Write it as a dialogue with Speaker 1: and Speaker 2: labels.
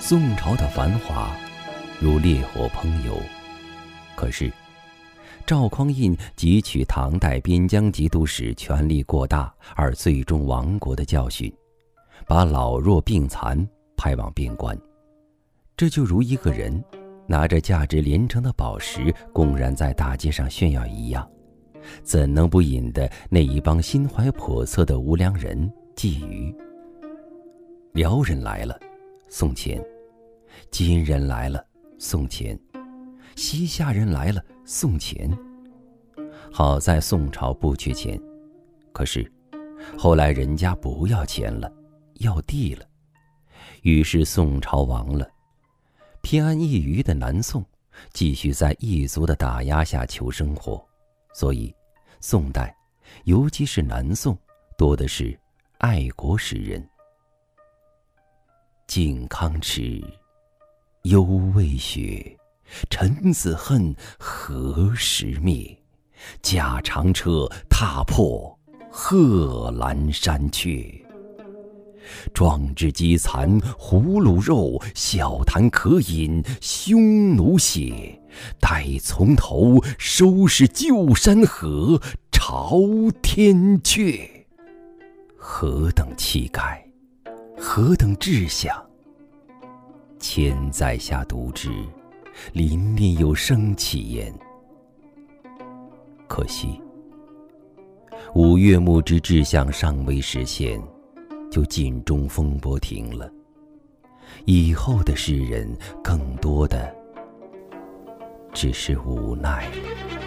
Speaker 1: 宋朝的繁华如烈火烹油，可是赵匡胤汲取唐代边疆节度使权力过大而最终亡国的教训，把老弱病残派往边关。这就如一个人拿着价值连城的宝石公然在大街上炫耀一样，怎能不引得那一帮心怀叵测的无良人觊觎？辽人来了，送钱；金人来了，送钱；西夏人来了，送钱。好在宋朝不缺钱，可是后来人家不要钱了，要地了，于是宋朝亡了。偏安一隅的南宋继续在异族的打压下求生活，所以宋代，尤其是南宋，多的是爱国诗人。靖康耻，犹未雪，臣子恨，何时灭？驾长车，踏破贺兰山阙。壮志饥残胡虏肉，笑谈渴饮匈奴血。待从头，收拾旧山河，朝天阙。何等气概，何等志向！千载下读之，临练有生气焉。可惜五岳牧之志向尚未实现，就尽中风波停了。以后的诗人更多的只是无奈了。